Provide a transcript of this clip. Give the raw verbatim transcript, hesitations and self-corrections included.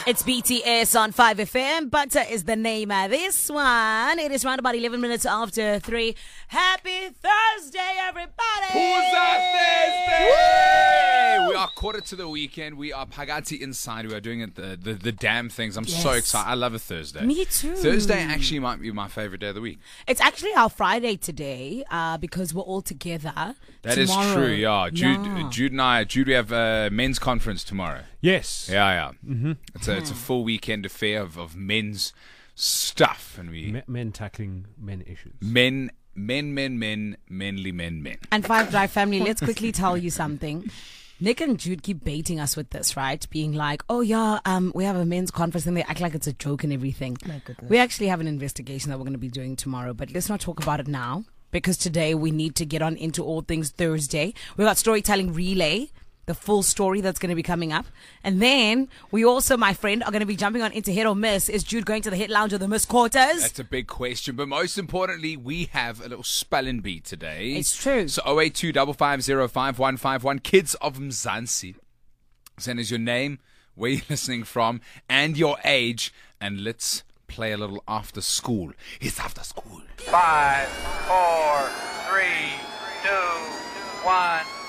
It's B T S on five F M. Butter is the name of this one. It is round about eleven minutes after three. Happy Thursday, everybody! Who's that Thursday? We are quarter to the weekend. We are Pagati inside. We are doing it the, the, the damn things. I'm Yes. so excited. I love a Thursday. Me too. Thursday actually might be my favorite day of the week. It's actually our Friday today uh, because we're all together. That is tomorrow. true, yeah. Jude, Yeah. Jude and I, Jude, we have a men's conference tomorrow. Yes. Yeah, yeah. Mm-hmm. It's a it's a full weekend affair of, of men's stuff, and we Me- men tackling men issues. men, men, men, men, menly men, men. And Five Drive family, let's quickly tell you something. Nick and Jude keep baiting us with this, right? Being like, oh yeah, um, we have a men's conference and they act like it's a joke and everything. My goodness. We actually have an investigation that we're going to be doing tomorrow, but let's not talk about it now because today we need to get on into all things Thursday. We've got storytelling relay, the full story that's going to be coming up. And then we also, my friend, are going to be jumping on into Hit or Miss. Is Jude going to the Hit Lounge or the Miss Quarters? That's a big question, but most importantly, we have a little spelling bee today. It's true. So oh eight two five five zero five one five one. Kids of Mzansi. Send us your name, where you're listening from, and your age, and let's play a little after school. It's after school. Five, four, three, two, one.